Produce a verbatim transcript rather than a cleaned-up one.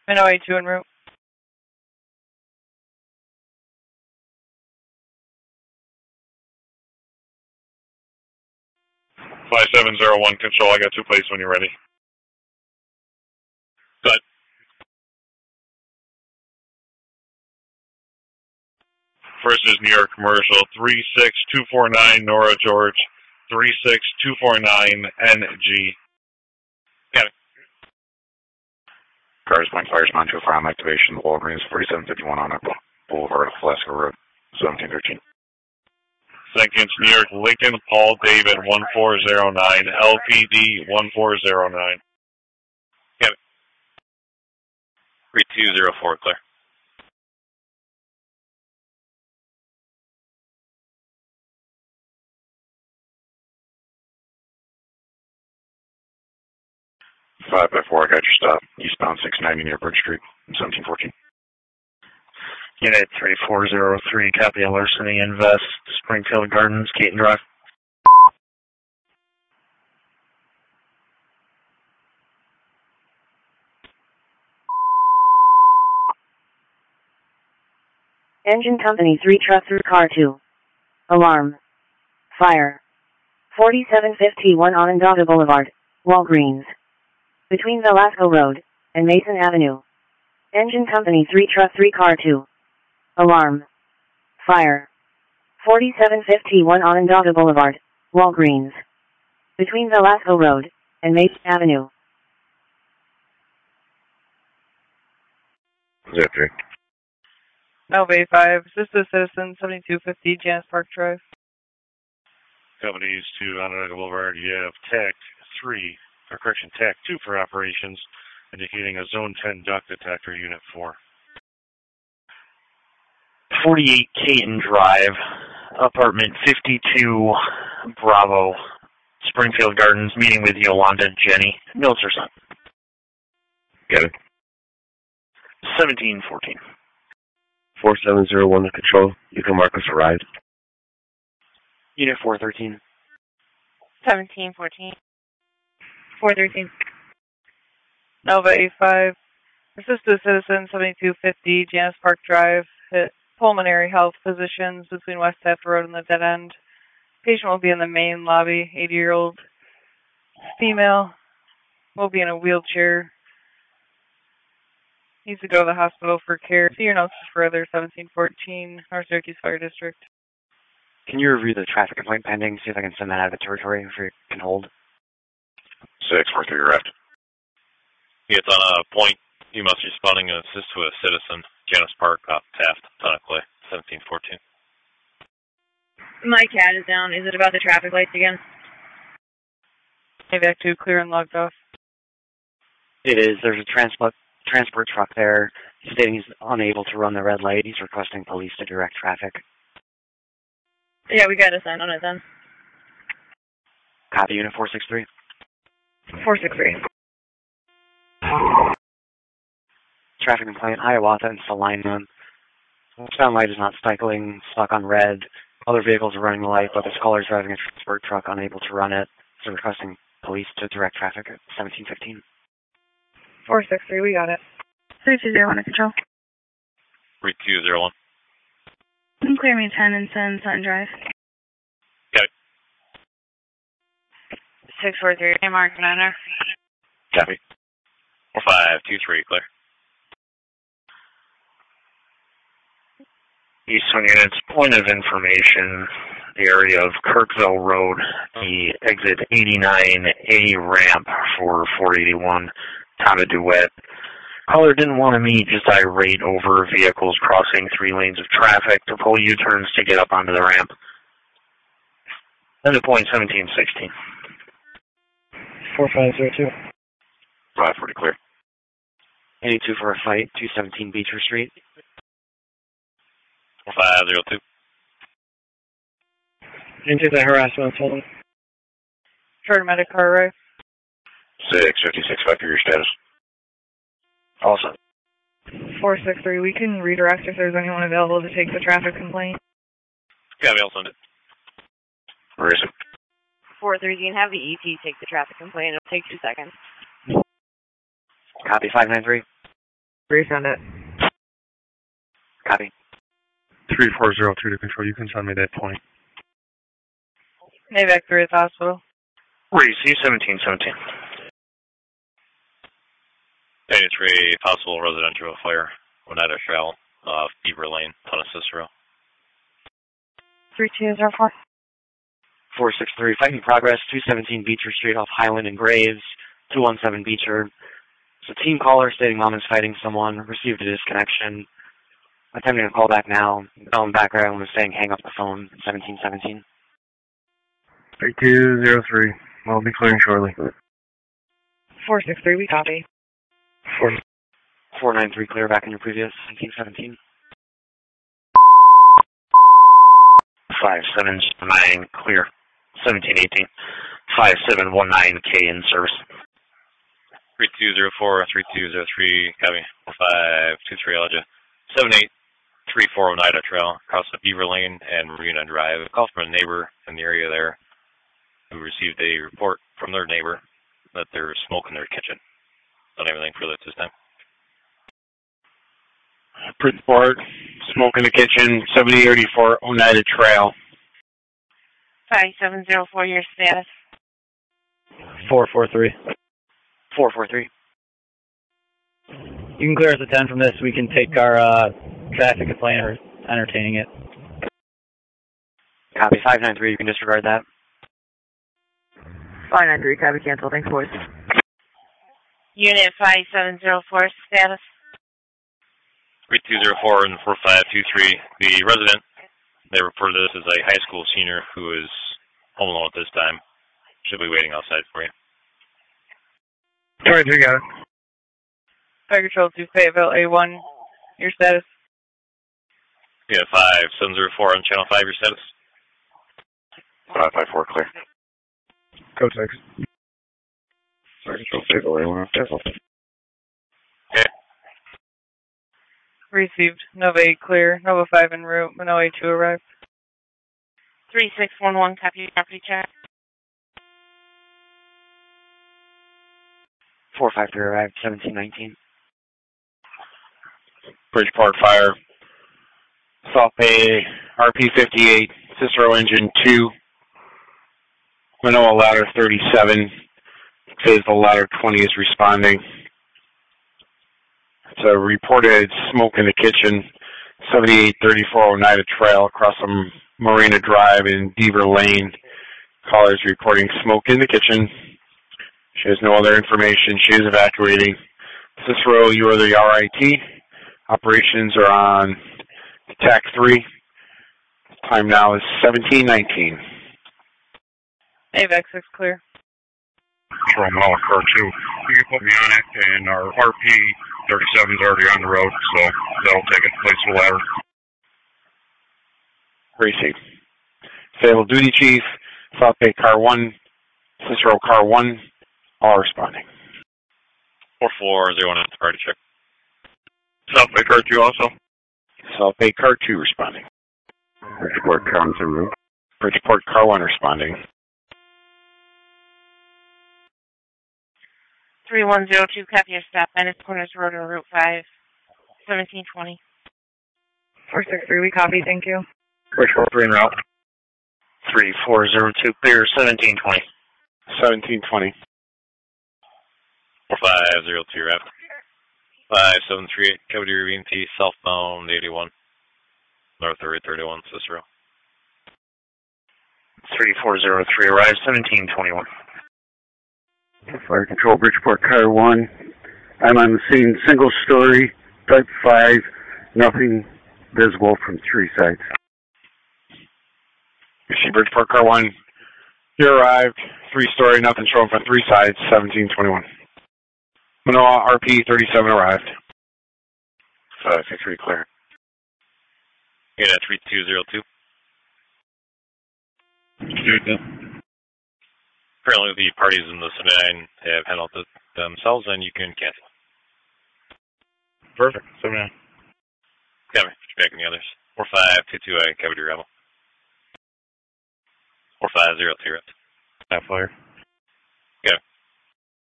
I know A two en route. five seven zero one, control, I got two plates when you're ready. Good. First is New York Commercial, three six two four nine, Nora George, three six two four nine, N G. Got it. Cars Point Fires on to Farm Activation, Walgreens, forty-seven fifty-one on Boulevard, Alaska Road, seventeen thirteen. Second, New York Lincoln, Paul David, one four zero nine, L P D, one four zero nine. Got it. three two zero four, clear. five by four, I got your stop. Eastbound six ninety near Bridge Street, seventeen fourteen. Unit three four zero three, copy a larceny invest, Springfield Gardens, Keaton Drive. Engine Company three truck through car two. Alarm. Fire. forty-seven fifty-one Onondaga Boulevard, Walgreens. Between Velasco Road and Mason Avenue. Engine Company three truck three car two. Alarm. Fire. forty-seven fifty-one Onondaga Boulevard, Walgreens. Between Velasco Road and Mason Avenue. Zip three. Alpha A five, assist a citizen, seventy-two fifty, Janice Park Drive. Companies to Onondaga Boulevard, you have TAC three, or correction, TAC two for operations, indicating a Zone ten duct detector, Unit four. forty-eight Keaton Drive, apartment fifty-two, Bravo, Springfield Gardens, meeting with Yolanda Jenny, Mills or son. Get it. seventeen fourteen. four seven zero one to control. You can mark us arrived. Unit four thirteen. seventeen fourteen. four thirteen. Nova A five, assist a citizen, seventy-two fifty, Janice Park Drive, hit pulmonary health physicians between West Taft Road and the dead end. Patient will be in the main lobby, eighty-year-old female, will be in a wheelchair. Needs to go to the hospital for care. See your notes for further, seventeen fourteen, North Syracuse Fire District. Can you review the traffic complaint pending, see if I can send that out of the territory if you can hold? six four three, left. It's on a point. You must be responding and assist to a citizen. Janice Park, off Taft, Tonic Way, seventeen fourteen. My cat is down. Is it about the traffic lights again? Maybe two clear and logged off. It is. There's a transport transport truck there stating he's unable to run the red light. He's requesting police to direct traffic. Yeah, we got a sign on it then. Copy, Unit four six three. four six three. Traffic complaint, Hiawatha and Salina. Sound light is not cycling, stuck on red. Other vehicles are running the light, but this caller is driving a transport truck unable to run it. So requesting police to direct traffic at seventeen fifteen. four six three, we got it. three two zero one to control. three two zero one. You can clear me ten and send Sutton Drive. Got it. six four three, Mark Niner. Copy. four five two three, clear. Eastern Units, point of information, the area of Kirkville Road, the exit eighty-nine A ramp for four eighty-one, Tata Duet. Caller didn't want to meet, just irate over vehicles crossing three lanes of traffic to pull U-turns to get up onto the ramp. Then to point seventeen sixteen. four five zero two. five forty, clear. eighty-two for a fight, two seventeen Beecher Street. four five zero two. Into the harassment, hold on. Charter medic car arrive. six fifty-six, five for your status. Also. four six three, we can redirect if there's anyone available to take the traffic complaint. Copy, I'll send it. Where is it? four three, you can have the E T take the traffic complaint. It'll take two seconds. Copy, five nine three. Resend it. Copy. three four zero two to control. You can send me that point. AVAC three at the hospital. Receive seventeen seventeen. eighty-three, possible residential fire. Oneida Trail, off Beaver Lane, Ton of Cicero. three two zero four. four six three, fighting progress, two seventeen Beecher Street off Highland and Graves, two one seven Beecher. It's a team caller stating mom is fighting someone, received a disconnection. Attempting to call back now. Phone background was saying hang up the phone, seventeen seventeen. three two zero three. I'll be clearing shortly. four six three, we copy. Four. four nine three, clear back in your previous, seventeen seventeen. five seven nine, clear. seventeen eighteen. five seven one nine, K in service. three two zero four, three two zero three, copy. five two three, Alja. seven eight three four Oneida Trail, across the Beaver Lane and Marina Drive. A call from a neighbor in the area there who received a report from their neighbor that there's smoke in their kitchen. Don't have anything further at this time. Bridgeport, smoke in the kitchen, seventy eighty-four Oneida Trail. five seven zero four, your status. four four three. four four three. You can clear us a ten from this. We can take our uh, traffic complaint or entertaining it. Copy, five nine three, you can disregard that. five nine three, copy, cancel. Thanks, boys. Unit five seven zero four, status. three two zero four and four five two three. The resident, they refer to this as a high school senior who is home alone at this time. Should be waiting outside for you. twenty-three, got it. Fire Control to Fayetteville A one, your status. Yeah, five seven zero four on channel five, your status. five five four, clear. Code six. Fire Control, Fayetteville, A one, careful. Okay. Received. Nova eight clear. Nova five en route. Manoa two arrived. three six one one, copy property check. four five three arrived, seventeen nineteen. Bridgeport Fire, South Bay, R P fifty-eight, Cicero Engine two, Manoa Ladder thirty-seven, Fayetteville Ladder twenty is responding. It's a reported smoke in the kitchen, seventy-eight thirty-four Oneida Trail across from Marina Drive in Beaver Lane. Caller is reporting smoke in the kitchen. She has no other information. She is evacuating. Cicero, you are the R I T. Operations are on T A C three. Time now is seventeen nineteen. AVAC six clear. Control Manoa Car two. You can put me on it, and our R P thirty-seven is already on the road, so that'll take its place of the ladder. Receive. Fayetteville Duty Chief, South Bay Car one, Cicero Car one, all responding. four four zero one at the party check. South Bay Car two also. South Bay Car two responding. Bridgeport Car one through route. Bridgeport Car one responding. three one zero two, copy your stop. Venice Corners Road on Route five. seventeen twenty. four six three, we copy, thank you. Bridgeport three en route. three four zero two, clear, seventeen twenty. seventeen twenty. four five zero two, rep. five seven three eight, Cody Ravine T, southbound eighty-one. North of Route thirty-one, Cicero. three four zero three, arrive, seventeen twenty-one. Fire Control, Bridgeport Car one. I'm on the scene, single story, type five, nothing visible from three sides. You see Bridgeport Car one. You arrived, three story, nothing showing from three sides, seventeen twenty-one. Manoa R P thirty-seven arrived. five six three, clear. Yeah, three two zero two. Apparently the parties in the seventy-nine have handled it themselves, and you can cancel. Perfect. seventy-nine. Copy. Back in the others. four five two two, I covered your rebel. four five zero two, That fire.